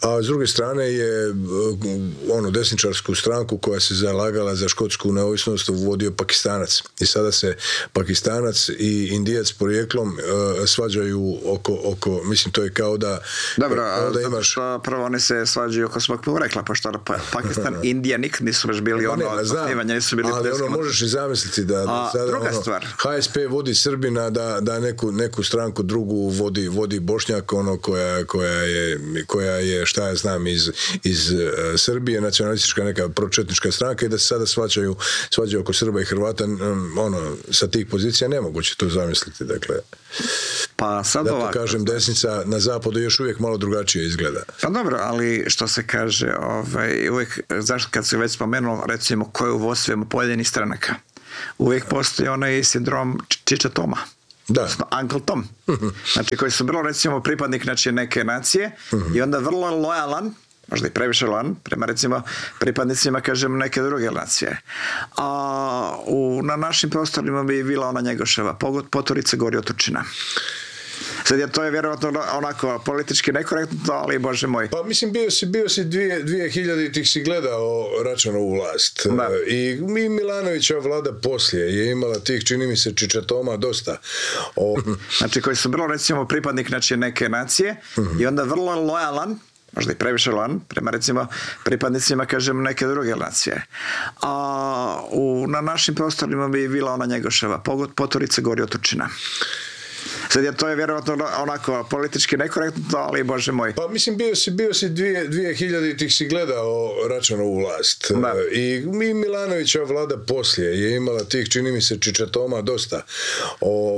a s druge strane je uh, ono desničarsku stranku koja se zalagala za škotsku neovisnost vodio Pakistanac. I sada se Pakistanac i Indijac porijeklom uh, svađaju oko, oko, mislim to je kao da Dobro, kao da zato imaš... što prvo oni se svađaju oko svog porekla, pošto pa, Pakistan i Indija nikad nisu baš bili Pa ono, nema, znam, osnivanje, nisu bili ali ono prijateljski. možeš i zamisliti da, da A, sada druga ono, stvar. H S P vodi Srbina, da, da neku, neku stranku drugu vodi, vodi Bošnjak, ono koja, koja, je, koja je, šta ja znam, iz, iz uh, Srbije, nacionalistička neka pročetnička stranka i da se sada svađaju, svađaju oko Srba i Hrvata, um, ono, sa tih pozicija nemoguće to zamisliti, dakle. Pa sad Zato ovako. kažem, desnica na zapadu još uvijek malo drugačije izgleda. Pa dobro, ali što se kaže, ovaj, uvijek, zašto kad se već spomenuo, recimo, ko je u vodstvima pojedinih stranaka, uvijek postoji onaj sindrom Čiča Toma. Da. Odnosno Uncle Tom. Znači, koji su vrlo, recimo, pripadnik znači, neke nacije i onda vrlo lojalan, možda i previše lojalan, prema recimo pripadnicima, kažem, neke druge nacije. A u, na našim prostorima bi bila ona Njegoševa, Poturica gori od Turčina. Sad je to je vjerojatno onako politički nekorektno, ali bože moj. Pa mislim, bio si, bio si dvije, dvije hiljaditih si gledao Račanovu vlast. Da. I mi Milanovićeva vlada poslije je imala tih, čini mi se, čičatoma dosta. O... Znači, koji su vrlo, recimo, pripadnik znači, neke nacije i onda vrlo lojalan, možda i previše lojalan, prema recimo pripadnicima, kažem, neke druge nacije. A u, na našim prostorima bi bila ona Njegoševa, Poturica gori od Turčina. Sad je to je vjerojatno onako politički nekorektno, ali bože moj. Pa mislim, bio si, bio si dvije, dvije hiljaditih si gledao Račanovu vlast. Da. I mi Milanovićeva vlada poslije je imala tih, čini mi se, čičatoma dosta. O...